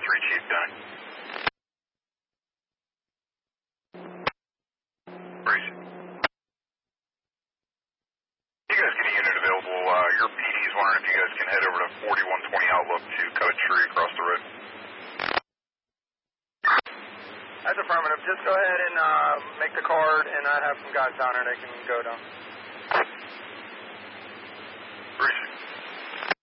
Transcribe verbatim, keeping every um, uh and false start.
three, Chief Dunn. Breeze. You guys get a unit available. Uh, your P D is wondering if you guys can head over to forty-one twenty Outlook to cut a tree across the road. That's affirmative. Just go ahead and uh, make the card, and I have some guys down there that can go down. Breeze.